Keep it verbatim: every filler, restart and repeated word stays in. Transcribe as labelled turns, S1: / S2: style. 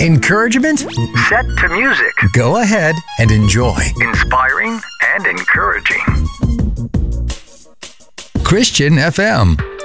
S1: Encouragement?
S2: Set to music.
S1: Go ahead and enjoy.
S2: Inspiring and encouraging.
S1: Christian F M.